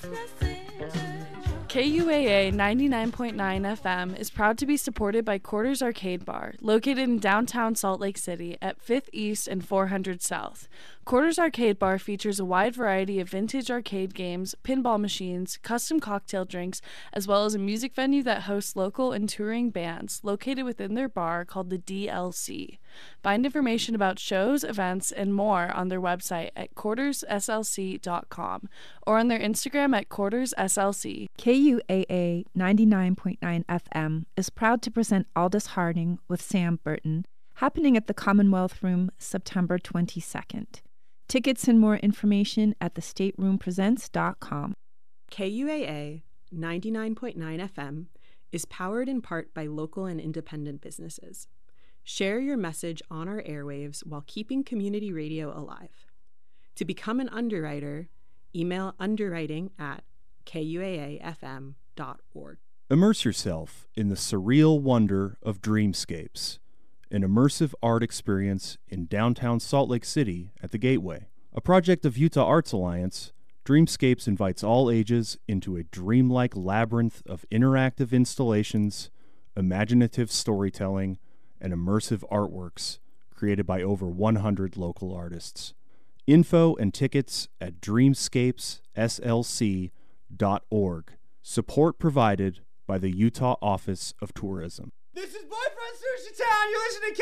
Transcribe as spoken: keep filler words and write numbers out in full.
K U A A ninety-nine point nine F M is proud to be supported by Quarters Arcade Bar, located in downtown Salt Lake City at fifth East and four hundred South. Quarters Arcade Bar features a wide variety of vintage arcade games, pinball machines, custom cocktail drinks, as well as a music venue that hosts local and touring bands located within their bar called the D L C. Find information about shows, events, and more on their website at quarters s l c dot com or on their Instagram at quarters s l c. K U A A ninety-nine point nine F M is proud to present Aldous Harding with Sam Burton, happening at the Commonwealth Room September twenty-second. Tickets and more information at the state room presents dot com. K U A A ninety-nine point nine F M is powered in part by local and independent businesses. Share your message on our airwaves while keeping community radio alive. To become an underwriter, email underwriting at K U A A F M dot org. Immerse yourself in the surreal wonder of Dreamscapes, an immersive art experience in downtown Salt Lake City at the Gateway. A project of Utah Arts Alliance, Dreamscapes invites all ages into a dreamlike labyrinth of interactive installations, imaginative storytelling, and immersive artworks created by over one hundred local artists. Info and tickets at dreamscapes s l c dot org. Support provided by the Utah Office of Tourism. This is Boyfriend Sushi Town. You listen to K